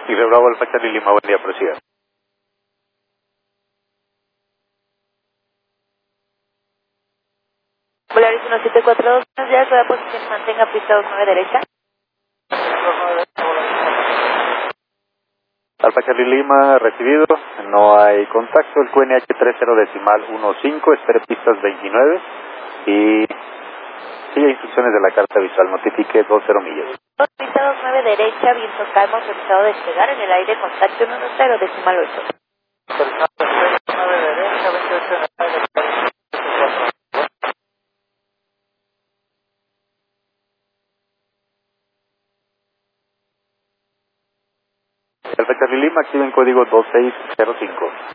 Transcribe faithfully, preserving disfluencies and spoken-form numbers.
Y Bravo Alfa Charlie Lima, buen día, prosiga. Polaris uno siete cuatro dos, buenos días, toda posición mantenga pista dos nueve derecha. Alfa Charlie Lima, recibido, no hay contacto, el Q N H treinta decimal quince, espere pistas veintinueve y sigue instrucciones de la carta visual, notifique veinte millas. Pista dos nueve derecha, viento calmo, autorizado a despegar en el aire, contacto en uno cero decimal ocho. Alfa Charlie Lima, activen código dos seis cero cinco.